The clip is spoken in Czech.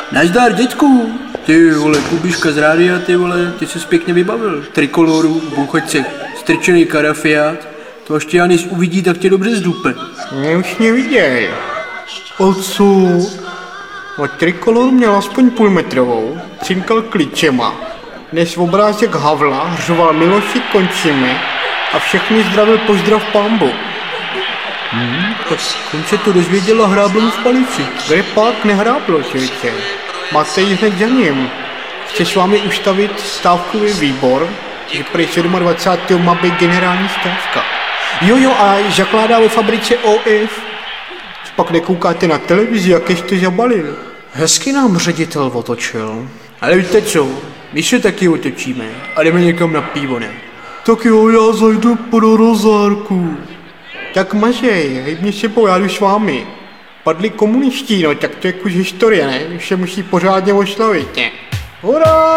Nazdar, dětku. Ty vole, Kubiška z rádia, ty vole, ty jsi pěkně vybavil. Trikoloru, bůchoďce, strčený karafiát. To až tě Janis uvidí, tak tě dobře zdupe. Mě už neviděl. Otcu. No Trikolor měl aspoň půlmetrovou, cinkal klíčema. Dnes obrázek Havla řval Miloši končíme a všechny zdravil pozdrav pambu. Tak on se to dozvěděl a hrábl mu v palici. Kde pak nehráblo, člověče. Máte ji hned za ním. Chce s vámi ustavit stávkový výbor, že prý 27. má být generální stávka. Jo, a zakládá ve fabrice OF. Pak nekoukáte na televizi, jak jste zabalil. Hezky nám ředitel otočil. Ale víte co, my se taky otočíme a jdeme někam na pivo, ne? Tak jo, já zajdu pro rozárku. Tak mažej, hejbni sebou, já jdu s vámi. Padli komunisti, no, tak to je kus historie, ne? Už se musí pořádně oslavit, ne? Hurá!